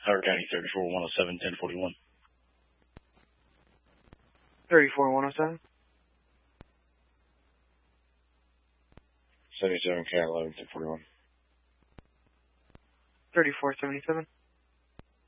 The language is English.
Howard County 34-107, 1041. 34-107. 77 Cat 11, 1041. 34-77.